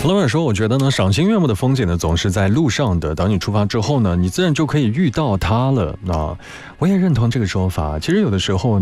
老板说，我觉得呢，赏心悦目的风景呢，总是在路上的。等你出发之后呢，你自然就可以遇到它了。那我也认同这个说法。其实有的时候